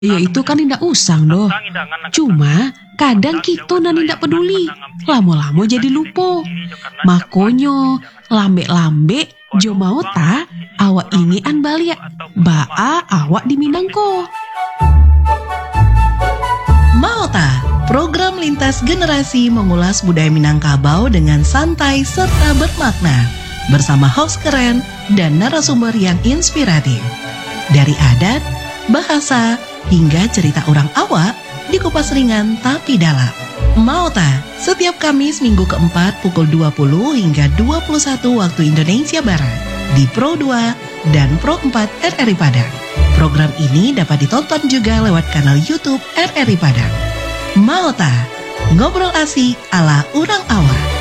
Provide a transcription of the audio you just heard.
Ya itu kan indak usang doh. Cuma kadang kita nan indak peduli. Lamo-lamo jadi lupa. Makonyo lambe-lambe jo mau ta awak ini an baliak. Baa awak di Minang ko. Mau ta? Program lintas generasi mengulas budaya Minangkabau dengan santai serta bermakna. Bersama host keren dan narasumber yang inspiratif. Dari adat, bahasa, hingga cerita orang awak dikupas ringan tapi dalam. Mau ta? Setiap Kamis minggu keempat pukul 20 hingga 21 waktu Indonesia Barat di Pro 2 dan Pro 4 RRI Padang. Program ini dapat ditonton juga lewat kanal YouTube RRI Padang. Mau ta? Ngobrol asik ala orang awak.